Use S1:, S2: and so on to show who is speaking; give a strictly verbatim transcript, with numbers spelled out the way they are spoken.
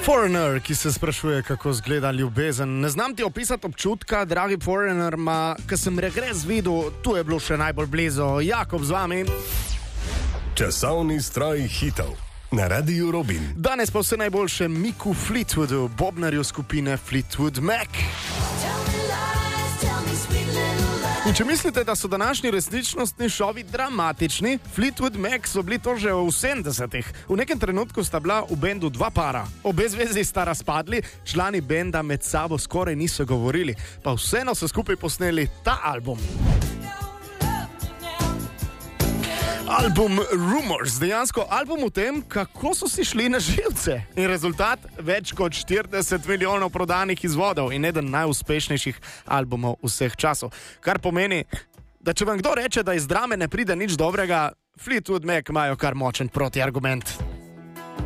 S1: Foreigner, ki se sprašuje, kako izgleda ljubezen. Ne znam ti opisati občutka, dragi Foreigner, ma, ko sem regres videl, tu je bilo še najbolj blizu. Jakob z vami.
S2: Časovni stroj hitov na Radiu Robin.
S1: Danes pa vse najboljše Miku Fleetwoodu, bobnarju skupine Fleetwood Mac. In če mislite, da so današnji resničnostni šovi dramatični, Fleetwood Mac so bili to že v sedemdesetih. V nekem trenutku sta bila v bendu dva para. Obe zvezi sta razpadli, člani benda med sabo skoraj niso govorili, pa vseeno so skupaj posneli ta album. Album Rumors, dejansko album o tem, kako so si šli na živce. In rezultat, več kot štirideset milijonov prodanih izvodov in eden najuspešnejših albumov vseh časov. Kar pomeni, da če vam kdo reče, da iz drame ne pride nič dobrega, Fleetwood Mac imajo kar močen protiargument.